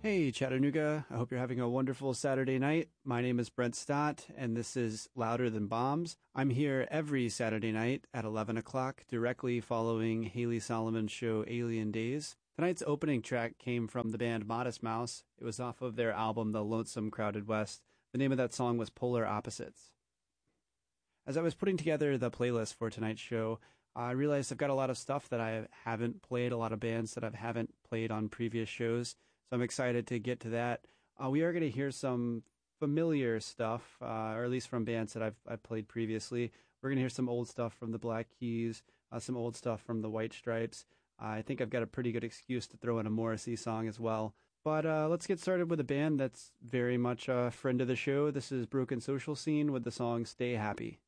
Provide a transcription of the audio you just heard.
Hey, Chattanooga. I hope you're having a wonderful Saturday night. My name is Brent Stott, and this is Louder Than Bombs. I'm here every Saturday night at 11 o'clock, directly following Haley Solomon's show Alien Days. Tonight's opening track came from the band Modest Mouse. It was off of their album The Lonesome Crowded West. The name of that song was Polar Opposites. As I was putting together the playlist for tonight's show, I realized I've got a lot of stuff that I haven't played, a lot of bands that I haven't played on previous shows. So I'm excited to get to that. We are going to hear some familiar stuff, or at least from bands that I've played previously. We're going to hear some old stuff from the Black Keys, some old stuff from the White Stripes. I think I've got a pretty good excuse to throw in a Morrissey song as well. But let's get started with a band that's very much a friend of the show. This is Broken Social Scene with the song Stay Happy.